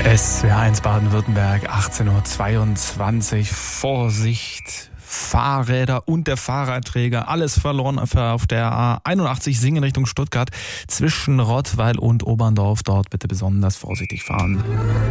SWR1 Baden-Württemberg, 18:22 Uhr. Vorsicht, Fahrräder und der Fahrradträger, alles verloren auf der A81 Singen Richtung Stuttgart zwischen Rottweil und Oberndorf. Dort bitte besonders vorsichtig fahren.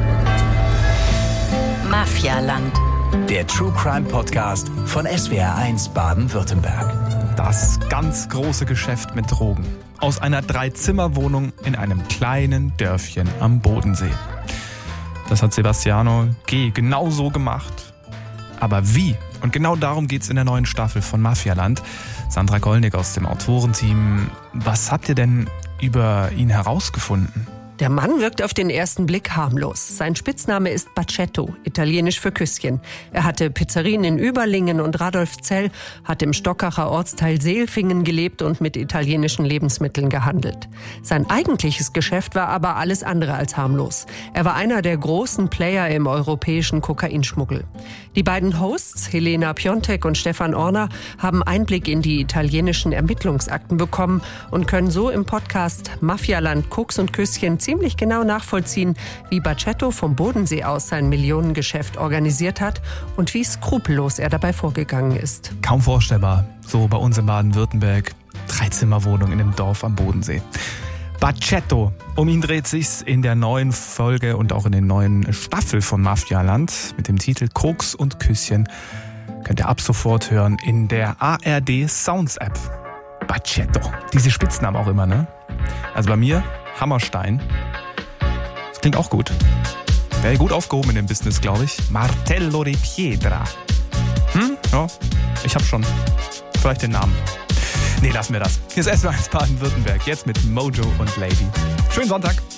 Mafialand. Der True Crime Podcast von SWR1 Baden-Württemberg. Das ganz große Geschäft mit Drogen. Aus einer 3-Zimmer-Wohnung in einem kleinen Dörfchen am Bodensee. Das hat Sebastiano G. genau so gemacht. Aber wie? Und genau darum geht's in der neuen Staffel von Mafialand. Sandra Gollnick aus dem Autorenteam. Was habt ihr denn über ihn herausgefunden? Der Mann wirkt auf den ersten Blick harmlos. Sein Spitzname ist Bacetto, italienisch für Küsschen. Er hatte Pizzerien in Überlingen und Radolfzell, hat im Stockacher Ortsteil Seelfingen gelebt und mit italienischen Lebensmitteln gehandelt. Sein eigentliches Geschäft war aber alles andere als harmlos. Er war einer der großen Player im europäischen Kokainschmuggel. Die beiden Hosts, Helena Piontek und Stefan Orner, haben Einblick in die italienischen Ermittlungsakten bekommen und können so im Podcast Mafialand Koks und Küsschen ziemlich genau nachvollziehen, wie Bacetto vom Bodensee aus sein Millionengeschäft organisiert hat und wie skrupellos er dabei vorgegangen ist. Kaum vorstellbar, so bei uns in Baden-Württemberg. 3-Zimmer-Wohnung in einem Dorf am Bodensee. Bacetto, um ihn dreht sich's in der neuen Folge und auch in der neuen Staffel von Mafialand mit dem Titel Koks und Küsschen. Könnt ihr ab sofort hören in der ARD Sounds App. Bacetto, diese Spitznamen auch immer, ne? Also bei mir Hammerstein. Das klingt auch gut. Wäre gut aufgehoben in dem Business, glaube ich. Martello di Pietra. Ja, ich habe schon vielleicht den Namen. Nee, lassen wir das. Hier ist SWR1 Baden-Württemberg. Jetzt mit Mojo und Lady. Schönen Sonntag.